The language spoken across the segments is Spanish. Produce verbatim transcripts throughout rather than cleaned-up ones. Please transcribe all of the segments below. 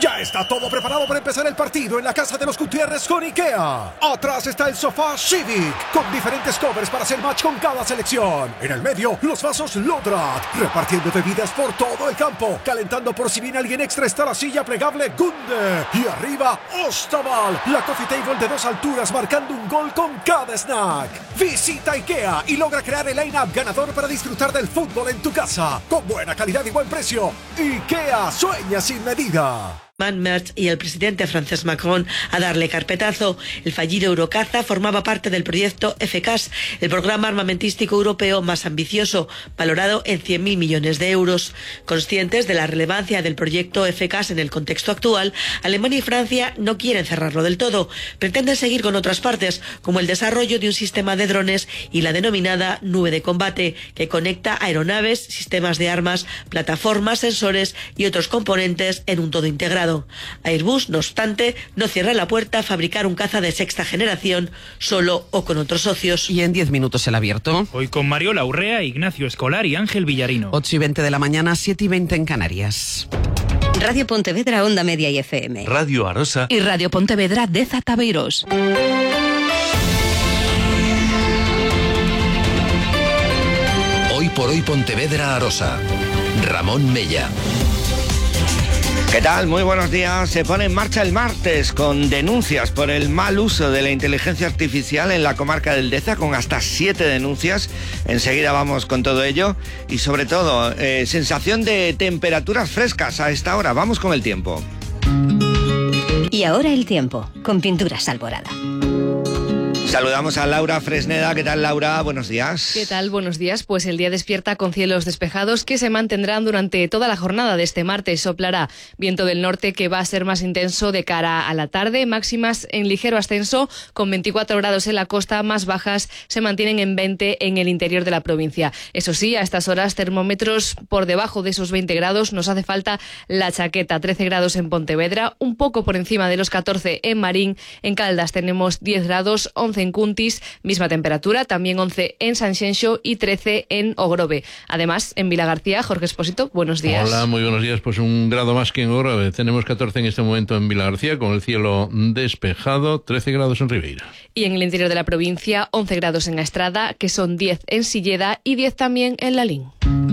Ya está todo preparado para empezar el partido en la casa de los Gutiérrez con IKEA. Atrás está el sofá Civic, con diferentes covers para hacer match con cada selección. En el medio, los vasos Lodrat, repartiendo bebidas por todo el campo. Calentando por si viene alguien extra está la silla plegable Gunde. Y arriba, Ostaval, la coffee table de dos alturas marcando un gol con cada snack. Visita IKEA y logra crear el line-up ganador para disfrutar del fútbol en tu casa. Con buena calidad y buen precio. IKEA sueña sin medida. Merz y el presidente Francesc Macron a darle carpetazo. El fallido Eurocaza formaba parte del proyecto F C A S, el programa armamentístico europeo más ambicioso, valorado en cien mil millones de euros. Conscientes de la relevancia del proyecto F C A S en el contexto actual, Alemania y Francia no quieren cerrarlo del todo. Pretenden seguir con otras partes, como el desarrollo de un sistema de drones y la denominada nube de combate, que conecta aeronaves, sistemas de armas, plataformas, sensores y otros componentes en un todo integrado. Airbus, no obstante, no cierra la puerta a fabricar un caza de sexta generación, solo o con otros socios. Y en diez minutos el abierto. Hoy con Mariola Urrea, Ignacio Escolar y Ángel Villarino. ocho y veinte de la mañana, siete y veinte en Canarias. Radio Pontevedra, Onda Media y F M. Radio Arosa. Y Radio Pontevedra, Deza Tabeiros. Hoy por hoy Pontevedra Arosa. Ramón Mella. ¿Qué tal? Muy buenos días. Se pone en marcha el martes con denuncias por el mal uso de la inteligencia artificial en la comarca del Deza, con hasta siete denuncias. Enseguida vamos con todo ello. Y sobre todo, eh, sensación de temperaturas frescas a esta hora. Vamos con el tiempo. Y ahora el tiempo, con Pinturas Alborada. Saludamos a Laura Fresneda. ¿Qué tal, Laura? Buenos días. ¿Qué tal? Buenos días. Pues el día despierta con cielos despejados que se mantendrán durante toda la jornada de este martes. Soplará viento del norte que va a ser más intenso de cara a la tarde. Máximas en ligero ascenso con veinticuatro grados en la costa, más bajas se mantienen en veinte en el interior de la provincia. Eso sí, a estas horas termómetros por debajo de esos veinte grados. Nos hace falta la chaqueta. trece grados en Pontevedra, un poco por encima de los catorce en Marín. En Caldas tenemos diez grados, once en Cuntis, misma temperatura, también once en Sanxenxo y trece en Ogrove. Además, en Vilagarcía, Jorge Espósito, buenos días. Hola, muy buenos días. Pues un grado más que en Ogrove. Tenemos catorce en este momento en Vilagarcía, con el cielo despejado, trece grados en Ribeira. Y en el interior de la provincia, once grados en Estrada, que son diez en Silleda y diez también en Lalín.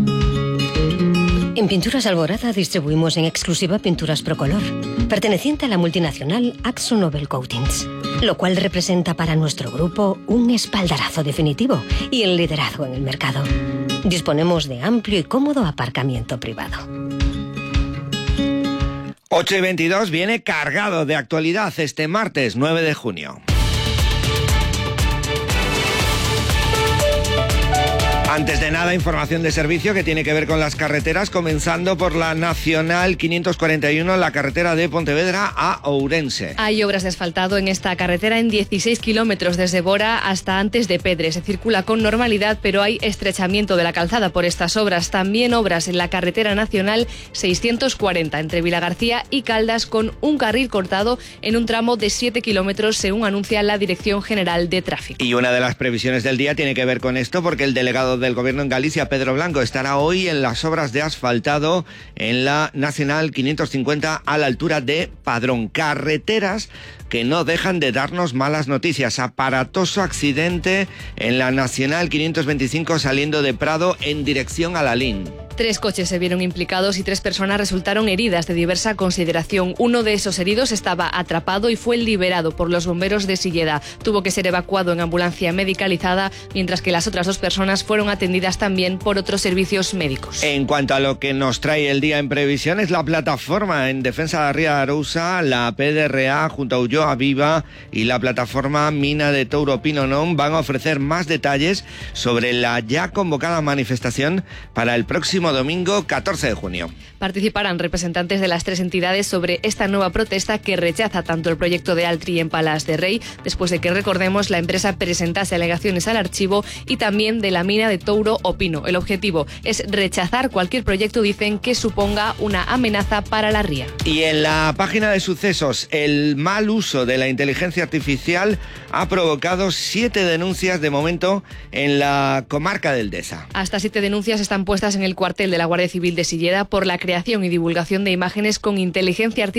En Pinturas Alborada distribuimos en exclusiva pinturas Procolor, perteneciente a la multinacional Akzo Nobel Coatings, lo cual representa para nuestro grupo un espaldarazo definitivo y el liderazgo en el mercado. Disponemos de amplio y cómodo aparcamiento privado. ocho y veintidós viene cargado de actualidad este martes nueve de junio. Antes de nada, información de servicio que tiene que ver con las carreteras, comenzando por la Nacional quinientos cuarenta y uno, la carretera de Pontevedra a Ourense. Hay obras de asfaltado en esta carretera en dieciséis kilómetros desde Bora hasta antes de Pedre. Se circula con normalidad, pero hay estrechamiento de la calzada por estas obras. También obras en la carretera nacional seiscientos cuarenta entre Vilagarcía y Caldas, con un carril cortado en un tramo de siete kilómetros, según anuncia la Dirección General de Tráfico. Y una de las previsiones del día tiene que ver con esto, porque el delegado del Gobierno en Galicia, Pedro Blanco, estará hoy en las obras de asfaltado en la Nacional quinientos cincuenta a la altura de Padrón. Carreteras que no dejan de darnos malas noticias. Aparatoso accidente en la Nacional quinientos veinticinco saliendo de Prado en dirección a Lalín. Tres coches se vieron implicados y tres personas resultaron heridas de diversa consideración. Uno de esos heridos estaba atrapado y fue liberado por los bomberos de Silleda. Tuvo que ser evacuado en ambulancia medicalizada, mientras que las otras dos personas fueron atendidas también por otros servicios médicos. En cuanto a lo que nos trae el día en previsión, es la plataforma en defensa de Ría de Arousa, la P D R A junto a Ulloa Viva y la plataforma Mina de Touro Pinonón van a ofrecer más detalles sobre la ya convocada manifestación para el próximo domingo catorce de junio. Participarán representantes de las tres entidades sobre esta nueva protesta que rechaza tanto el proyecto de Altri en Palas de Rey, después de que, recordemos, la empresa presentase alegaciones al archivo, y también de la mina de Touro o Pino. El objetivo es rechazar cualquier proyecto, dicen, que suponga una amenaza para la ría. Y en la página de sucesos, el mal uso de la inteligencia artificial ha provocado siete denuncias de momento en la comarca del Deza. Hasta siete denuncias están puestas en el cuartel de la Guardia Civil de Silleda por la creación y divulgación de imágenes con inteligencia artificial